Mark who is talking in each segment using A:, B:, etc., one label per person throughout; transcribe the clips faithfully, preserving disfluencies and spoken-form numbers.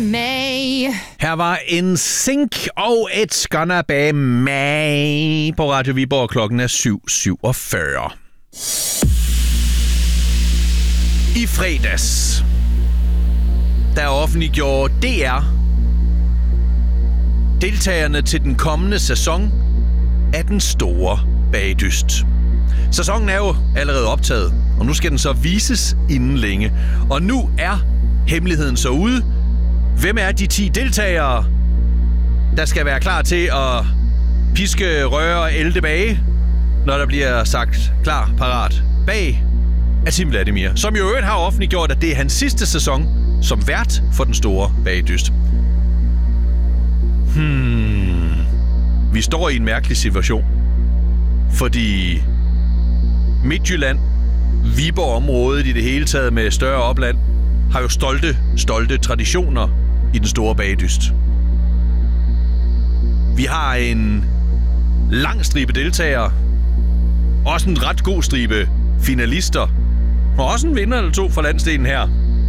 A: May.
B: Her var en Sync og It's Gonna Be May på Radio Viborg. Klokken er syv syvogfyrre. I fredags, der offentliggjorde D R deltagerne til den kommende sæson af Den Store Bagdyst. Sæsonen er jo allerede optaget, og nu skal den så vises inden længe. Og nu er hemmeligheden så ude. Hvem er de ti deltagere, der skal være klar til at piske, røre og elde bage, når der bliver sagt klar, parat, bag af Tim Vladimir, som jo øvrigt har offentliggjort, at det er hans sidste sæson som vært for Den Store Bagdyst. Hmm. Vi står i en mærkelig situation, fordi Midtjylland, Viborg-området i det hele taget med større opland, har jo stolte, stolte traditioner i Den Store Bagdyst. Vi har en lang stribe deltagere, også en ret god stribe finalister, og også en vinder eller to fra landsdelen her.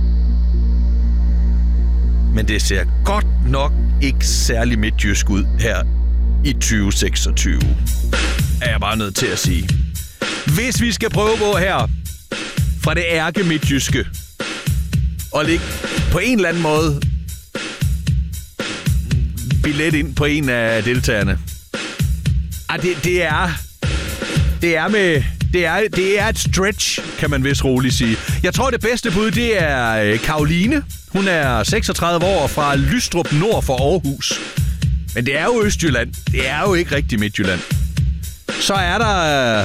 B: Men det ser godt nok ikke særlig midtjysk ud her i tyve seksogtyve, er jeg bare nødt til at sige. Hvis vi skal prøve på her fra det ærke midtjyske og ligge på en eller anden måde billet ind på en af deltagerne. Ah, det, det er det er med det er det er et stretch, kan man vist roligt sige. Jeg tror det bedste bud det er Karoline. Hun er seksogtredive år fra Lystrup nord for Aarhus. Men det er jo Østjylland. Det er jo ikke rigtig Midtjylland. Så er der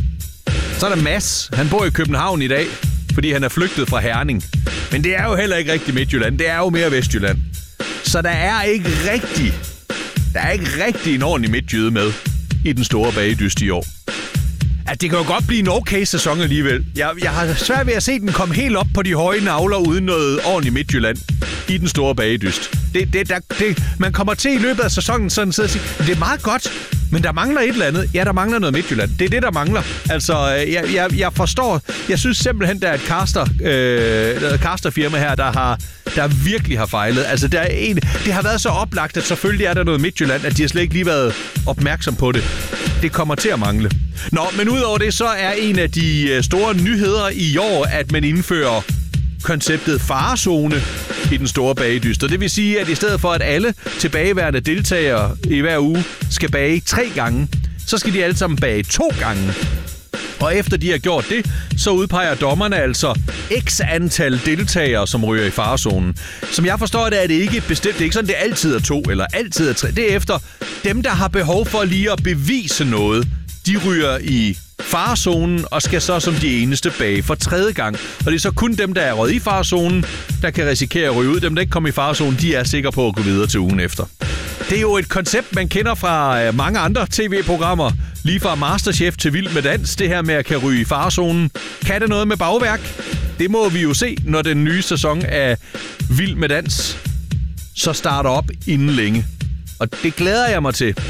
B: så er der Mads. Han bor i København i dag, fordi han er flygtet fra Herning. Men det er jo heller ikke rigtig Midtjylland. Det er jo mere Vestjylland. Så der er ikke rigtig, der er ikke rigtig en ordentlig midtjyde med i Den Store Bagdyst i år. At det kan jo godt blive en okay sæson alligevel. Jeg, jeg har svært ved at se den komme helt op på de høje navler uden noget ordentligt Midtjylland i Den Store Bagdyst. Det, det, der, det, man kommer til i løbet af sæsonen sådan sidde og sige, det er meget godt, men der mangler et eller andet. Ja, der mangler noget Midtjylland. Det er det, der mangler. Altså, jeg, jeg, jeg forstår, jeg synes simpelthen, der er et caster, øh, casterfirma her, der har der virkelig har fejlet. Altså, der er en, det har været så oplagt, at selvfølgelig er der noget Midtjylland, at de har slet ikke lige været opmærksom på det. Det kommer til at mangle. Nå, men udover det, så er en af de store nyheder i år, at man indfører konceptet farezone i Den Store Bagdyst. Og det vil sige, at i stedet for, at alle tilbageværende deltagere i hver uge skal bage tre gange, så skal de alle sammen bage to gange. Og efter de har gjort det, så udpeger dommerne altså x antal deltagere, som ryger i farezonen. Som jeg forstår det, er det ikke bestemt. Det er ikke sådan, det altid er to eller altid er tre. Det er efter dem, der har behov for lige at bevise noget. De ryger i farezonen og skal så som de eneste bage for tredje gang. Og det er så kun dem, der er røget i farezonen, der kan risikere at ryge ud. Dem, der ikke kommer i farezonen, de er sikre på at gå videre til ugen efter. Det er jo et koncept, man kender fra mange andre tv-programmer. Lige fra Masterchef til Vild med Dans. Det her med at kan ryge i farezonen. Kan det noget med bagværk? Det må vi jo se, når den nye sæson af Vild med Dans så starter op inden længe. Og det glæder jeg mig til.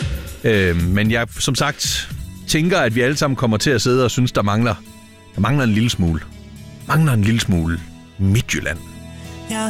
B: Øh, men jeg, som sagt, tænker, at vi alle sammen kommer til at sidde og synes, der mangler, der mangler en lille smule. Mangler en lille smule Midtjylland.